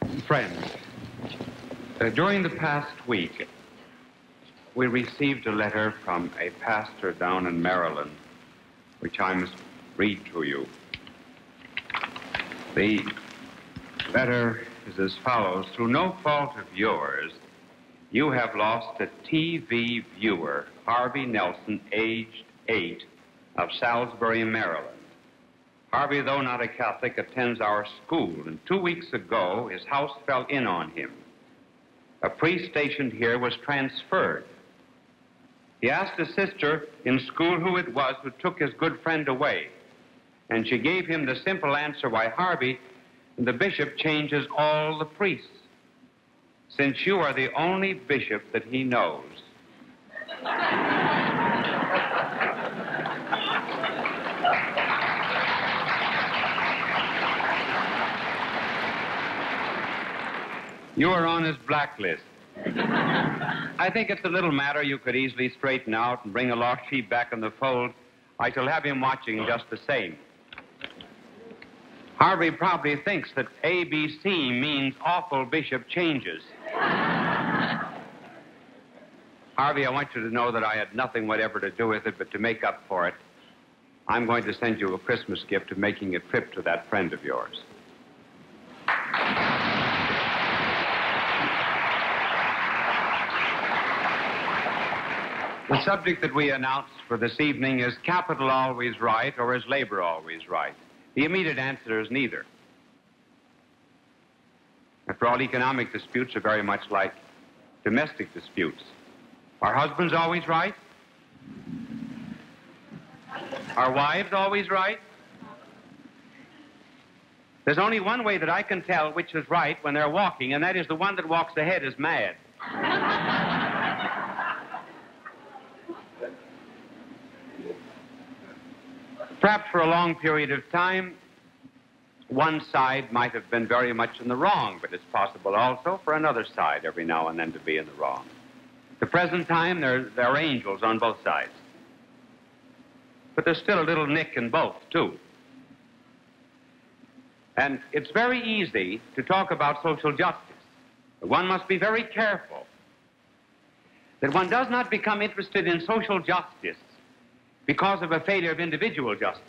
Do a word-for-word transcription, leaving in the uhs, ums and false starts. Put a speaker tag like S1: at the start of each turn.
S1: Friends, uh, during the past week, we received a letter from a pastor down in Maryland, which I must read to you. The letter is as follows. Through no fault of yours, you have lost a T V viewer, Harvey Nelson, aged eight, of Salisbury, Maryland. Harvey, though not a Catholic, attends our school, and two weeks ago, his house fell in on him. A priest stationed here was transferred. He asked a sister in school who it was who took his good friend away, and she gave him the simple answer, why, Harvey, the bishop changes all the priests, since you are the only bishop that he knows. You are on his blacklist. I think it's a little matter you could easily straighten out and bring a lost sheep back in the fold. I shall have him watching just the same. Harvey probably thinks that A B C means awful bishop changes. Harvey, I want you to know that I had nothing whatever to do with it, but to make up for it, I'm going to send you a Christmas gift of making a trip to that friend of yours. The subject that we announced for this evening is capital always right or is labor always right? The immediate answer is neither. After all, economic disputes are very much like domestic disputes. Are husbands always right? Are wives always right? There's only one way that I can tell which is right when they're walking, and that is the one that walks ahead is mad. Perhaps for a long period of time, one side might have been very much in the wrong, but it's possible also for another side every now and then to be in the wrong. At the present time, there, there are angels on both sides. But there's still a little nick in both, too. And it's very easy to talk about social justice. But one must be very careful that one does not become interested in social justice because of a failure of individual justice.